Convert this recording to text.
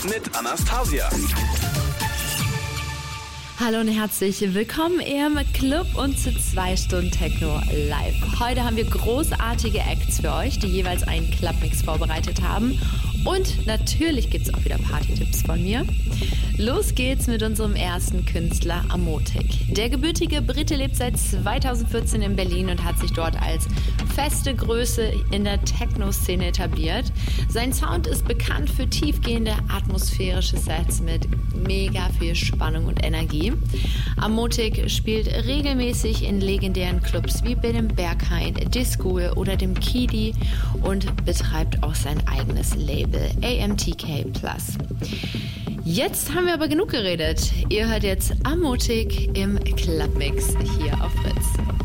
mit Anastasia. Hallo und herzlich willkommen im Club und zu 2 Stunden Techno live. Heute haben wir großartige Acts für euch, die jeweils einen Clubmix vorbereitet haben. Und natürlich gibt es auch wieder Party-Tipps von mir. Los geht's mit unserem ersten Künstler Amotik. Der gebürtige Brite lebt seit 2014 in Berlin und hat sich dort als feste Größe in der Techno-Szene etabliert. Sein Sound ist bekannt für tiefgehende atmosphärische Sets mit mega viel Spannung und Energie. Amotik spielt regelmäßig in legendären Clubs wie bei dem Berghain, Discool oder dem Kidi und betreibt auch sein eigenes Label AMTK Plus. Jetzt haben wir aber genug geredet. Ihr hört jetzt Amotik im Clubmix hier auf Fritz.